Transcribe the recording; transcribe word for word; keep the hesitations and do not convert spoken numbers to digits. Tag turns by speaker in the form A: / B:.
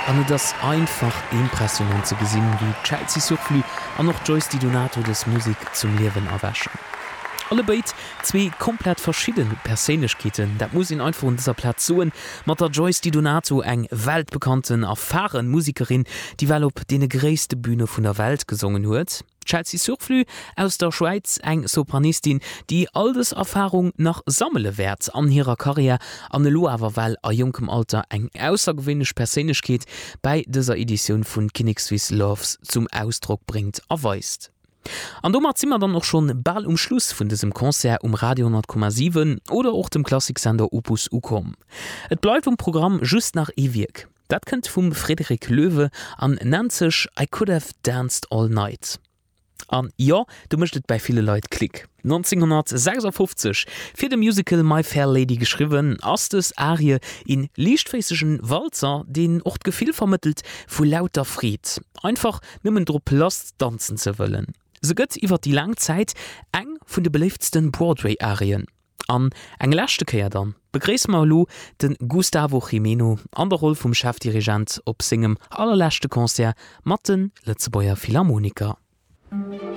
A: an das einfach impressionant zu gesinn, wie Chelsea Surflü an noch Joyce Di Donato des Musik zum Leben erwäschen. Alle beid zwei komplett verschiedene Persönlichkeiten, das muss in einfach dieser Platz suchen, mit der Joyce Di Donato eng weltbekannten, erfahrene Musikerin, die weil op die größte Bühne von der Welt gesungen hat. Chelsea Surflü aus der Schweiz, eng Sopranistin, die all das Erfahrung nach sammle wert an ihrer Karriere an lo aber weil a jungem Alter eng außergewöhnlich Persönlichkeit bei dieser Edition von Kinnick Swiss Loves zum Ausdruck bringt, erweist. An dommer zimmer dann noch schon ball um Schluss vun diesem Konzert um Radio hundert Komma sieben oder auch dem Klassiksender Opus Ucom. Et bleibt um Programm just nach ewig. Dat könnt vum Frederik Löwe an nanzech I Could Have Danced All Night. An ja, du möchtet bei viele Leute klick. neunzehnhundertsechsundfünfzig fir de Musical My Fair Lady geschrieben, ass des Arie in lichtfäesschen Walzer den Ort Gefühl vermittelt vu lauter Fried. Einfach nimmen Dr Last tanzen zu wollen. So gëtt iwwer die lang Zeit eng vun de beliebtsten Broadway-Arien. An eng Lächtekeier dann begräes mal lo den Gustavo Jimeno an der Rolle vum Chefdirigent op singem allerlächte Konzert Matten Letzebauer Philharmoniker. Mm-hmm.